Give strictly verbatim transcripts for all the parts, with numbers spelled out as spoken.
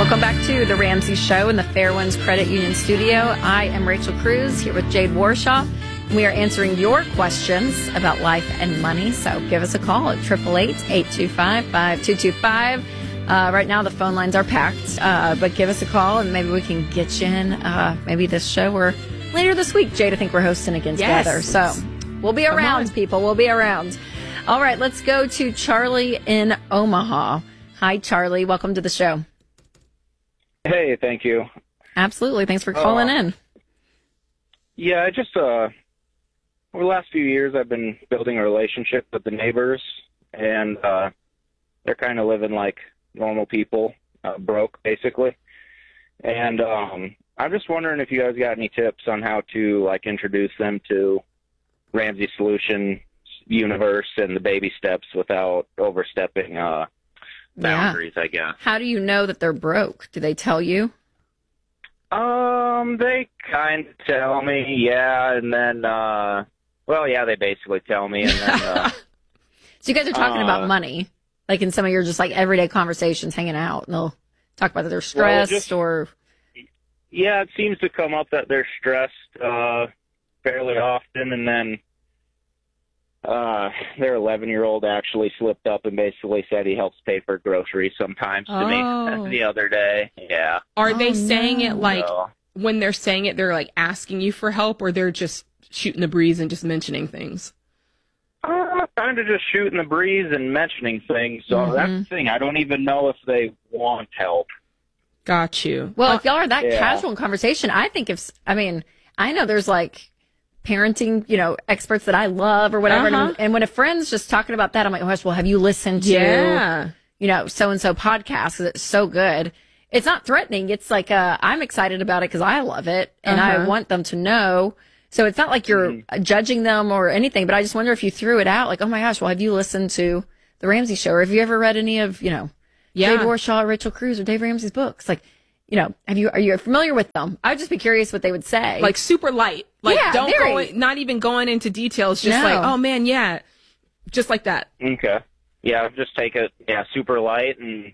Welcome back to The Ramsey Show in the Fairwinds Credit Union studio. I am Rachel Cruz here with Jade Warshaw. We are answering your questions about life and money, so give us a call at eight eight eight, eight two five, five two two five. Uh, right now the phone lines are packed, uh, but give us a call and maybe we can get you in uh, maybe this show or later this week. Jade, I think we're hosting again yes. together, so we'll be around, people. We'll be around. All right, let's go to Charlie in Omaha. Hi, Charlie. Welcome to the show. Hey, thank you. Absolutely. Thanks for calling uh, in. Yeah, I just, uh, over the last few years, I've been building a relationship with the neighbors, and uh, they're kind of living like normal people, uh, broke, basically. And um, I'm just wondering if you guys got any tips on how to, like, introduce them to Ramsey Solution universe and the baby steps without overstepping uh, boundaries, yeah. I guess. How do you know that they're broke? Do they tell you? Um, they kind of tell me, yeah, and then, uh, well, yeah, they basically tell me, and then, uh, so you guys are talking uh, about money, like in some of your just like everyday conversations, hanging out, and they'll talk about that they're stressed well, just, or. Yeah, it seems to come up that they're stressed, uh, fairly often, and then, Uh, their eleven-year-old actually slipped up and basically said he helps pay for groceries sometimes to oh. me the other day. Yeah. Are oh, they saying no. it like, so, when they're saying it, they're like asking you for help, or they're just shooting the breeze and just mentioning things? uh, kind of just shooting the breeze and mentioning things. So Mm-hmm. that's the thing. I don't even know if they want help. Got you. Well, Uh, if y'all are that yeah. casual in conversation, I think if, I mean, I know there's like parenting, you know, experts that I love or whatever. Uh-huh. And, and when a friend's just talking about that, I'm like, oh gosh, well, have you listened to, yeah. you know, so-and-so podcast? 'Cause it's so good. It's not threatening. It's like, uh, I'm excited about it because I love it and I Uh-huh. want them to know. So it's not like you're Mm-hmm. judging them or anything, but I just wonder if you threw it out like, oh my gosh, well, have you listened to The Ramsey Show? Or have you ever read any of, you know, Yeah. Jade Warshaw, Rachel Cruz, or Dave Ramsey's books? Like, you know, have you, are you familiar with them? I would just be curious what they would say. Like super light. Like Yeah, don't very. go in, not even going into details. Just No. like, oh man, yeah. Just like that. Okay. Yeah, just take it, yeah, super light, and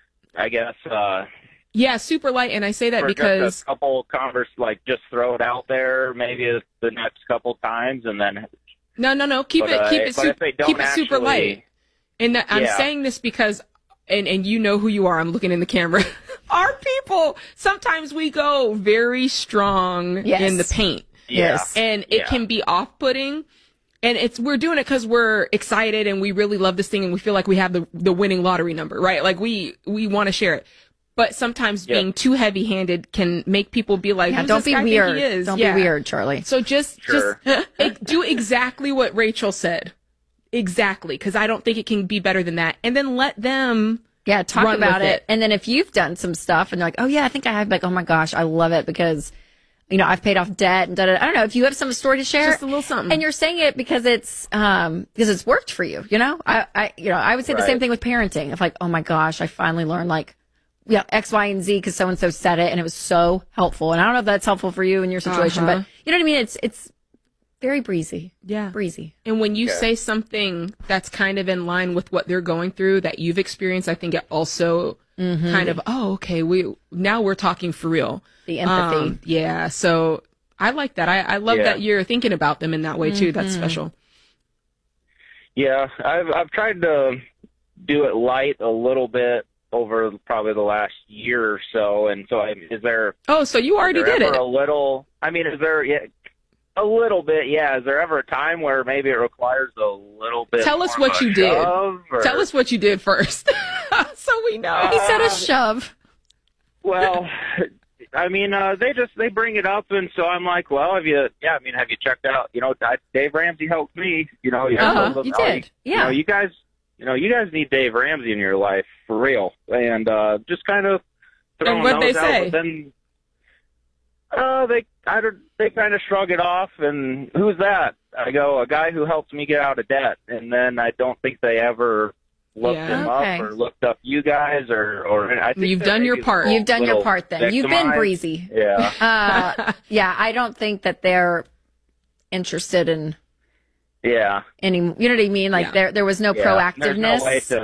I guess, uh, Yeah, super light. And I say that for because just a couple converse, like, just throw it out there maybe the next couple times, and then no, no, no. Keep But, it, uh, keep it, but su- if they don't keep it super actually- light. And that, I'm Yeah. saying this because, and, and you know who you are. I'm looking in the camera. Our people, sometimes we go very strong Yes. in the paint. yeah. Yes. And it Yeah. can be off-putting. And it's, we're doing it because we're excited and we really love this thing and we feel like we have the, the winning lottery number, right? Like we, we want to share it. But sometimes Yeah. being too heavy-handed can make people be like, yeah, "Who's don't this be guy think weird. he is?" Don't Yeah. be weird, Charlie. So just, Sure. just e- do exactly what Rachel said. Exactly. Because I don't think it can be better than that. And then let them, Yeah, talk run about with it. it. And then if you've done some stuff and you're like, oh yeah, I think I have, like, oh my gosh, I love it because, you know, I've paid off debt and da da. I don't know if you have some story to share. Just a little something. And you're saying it because it's, um, because it's worked for you, you know? I, I, you know, I would say the Right. same thing with parenting. Of like, oh my gosh, I finally learned like, yeah, X, Y, and Z because so-and-so said it and it was so helpful. And I don't know if that's helpful for you in your situation, Uh-huh. but you know what I mean? It's, it's very breezy. yeah. Breezy. And when you Okay. say something that's kind of in line with what they're going through that you've experienced, I think it also Mm-hmm. kind of, oh, okay, we now we're talking for real. The empathy. Um, yeah. So I like that. I, I love Yeah. that you're thinking about them in that way too. That's Mm-hmm. special. Yeah, I've I've tried to do it light a little bit over probably the last year or so, and so I, is there Oh, so you already is there did ever it. a little? I mean, is there yeah, a little bit? Yeah, is there ever a time where maybe it requires a little bit? Tell us more what of a you did. shove, or- Tell us what you did first, so we know. He said a shove. Well, I mean, uh, they just they bring it up, and so I'm like, well, have you? Yeah, I mean, have you checked out? You know, I, Dave Ramsey helped me. You know, yeah, Uh-huh, so, you oh, did. You Yeah. know, you guys, you know, you guys need Dave Ramsey in your life for real, and uh, just kind of throwing And what'd those they out. say? But then, uh, they I don't, they kind of shrug it off, and who's that? I go, a guy who helps me get out of debt, and then I don't think they ever looked Yeah. him Okay. up or looked up you guys, or or I think You've that done your maybe part. a You've done your little part then. You've been victimized. breezy. Yeah. Uh, yeah, I don't think that they're interested in Yeah. any, you know what I mean? Like Yeah. there, there was no Yeah. proactiveness. There's no way to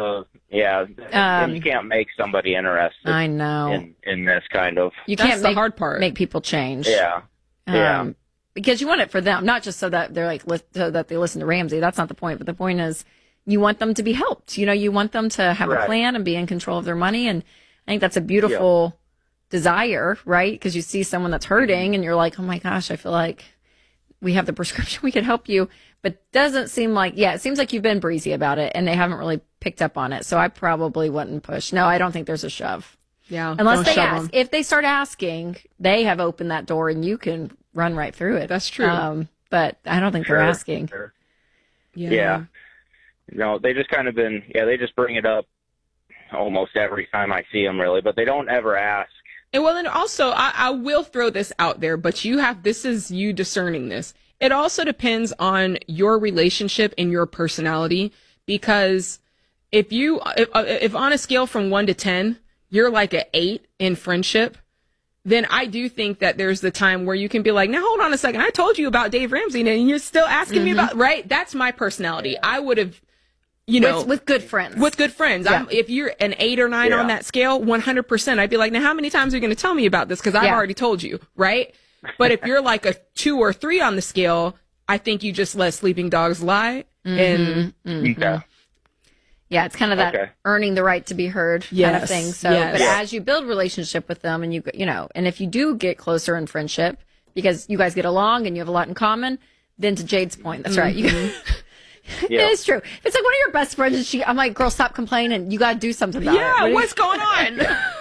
Yeah, Um, you can't make somebody interested. I know. in in this kind of. You That's can't the make, hard part. make people change. Yeah, yeah, Um, because you want it for them, not just so that they're like, li- so that they listen to Ramsey. That's not the point. But the point is you want them to be helped. You know, you want them to have Right. a plan and be in control of their money. And I think that's a beautiful desire, right? Because you see someone that's hurting and you're like, oh my gosh, I feel like we have the prescription. We can help you. But doesn't seem like, yeah, it seems like you've been breezy about it and they haven't really picked up on it. So I probably wouldn't push. No, I don't think there's a shove. Yeah. Unless don't they shove ask. 'em. If they start asking, they have opened that door and you can run right through it. That's true. Um, but I don't think Sure, they're asking. sure. Yeah. Yeah. No, they just kind of been, yeah, they just bring it up almost every time I see them, really, but they don't ever ask. And well, and also, I, I will throw this out there, but you have, this is you discerning this. It also depends on your relationship and your personality, because if you, if, if on a scale from one to ten, you're like an eight in friendship, then I do think that there's the time where you can be like, now hold on a second. I told you about Dave Ramsey and you're still asking me about, right? That's my personality. I would have, you know, With, with good friends. with good friends. Yeah. I'm, if you're an eight or nine Yeah. on that scale, one hundred percent, I'd be like, now how many times are you going to tell me about this? Because I've Yeah. already told you, right? But if you're like a two or three on the scale, I think you just let sleeping dogs lie. And Okay. Yeah, it's kind of that Okay. earning the right to be heard kind of Yes, thing. So, yes. but Yeah. as you build relationship with them and you, you know, and if you do get closer in friendship because you guys get along and you have a lot in common, then to Jade's point, that's right. You, Yeah. It is true. If it's like one of your best friends and she, I'm like, girl, stop complaining. You got to do something about it. yeah, What do you- what's going on?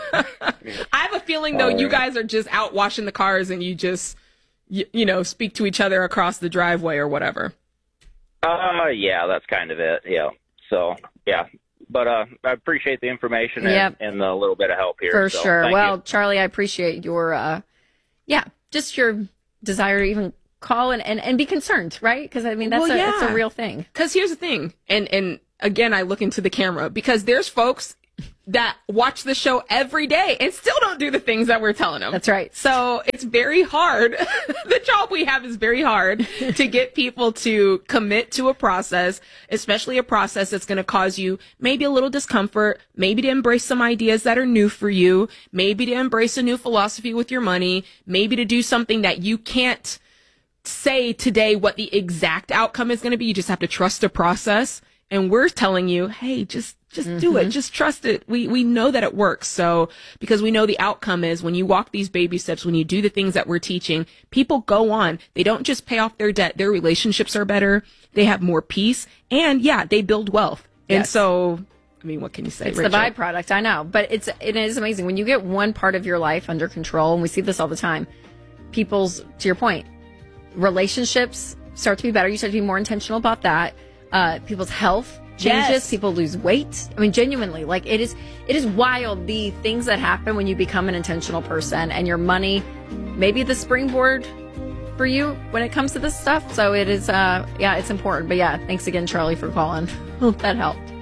I have a feeling though, Oh, you yeah. guys are just out washing the cars and you just, you, you know, speak to each other across the driveway or whatever. Uh, yeah, that's kind of it. Yeah. So, yeah. But uh, I appreciate the information and, Yep. and the little bit of help here. For so sure. thank Well, you. Charlie, I appreciate your, uh, yeah, just your desire to even call and, and, and be concerned, right? Because I mean, that's, Well, a, that's yeah. a real thing. Because here's the thing, and and again, I look into the camera because there's folks that watch the show every day and still don't do the things that we're telling them. That's right. So it's very hard. The job we have is very hard to get people to commit to a process, especially a process that's going to cause you maybe a little discomfort, maybe to embrace some ideas that are new for you, maybe to embrace a new philosophy with your money, maybe to do something that you can't say today what the exact outcome is going to be. You just have to trust the process. And we're telling you, hey, just, just mm-hmm. do it. Just trust it. We, we know that it works. So, because we know the outcome is when you walk these baby steps, when you do the things that we're teaching, people go on. They don't just pay off their debt. Their relationships are better. They have more peace. And yeah, they build wealth. And Yes. so, I mean, what can you say? It's Rachel? the byproduct. I know, but it's, it is amazing when you get one part of your life under control. And we see this all the time. People's, to your point, relationships start to be better. You start to be more intentional about that. Uh, people's health changes. Yes. People lose weight. I mean, genuinely, like it is, it is wild the things that happen when you become an intentional person and your money, maybe the springboard for you when it comes to this stuff. So it is, uh, yeah, it's important. But yeah, thanks again, Charlie, for calling. Hope that helped.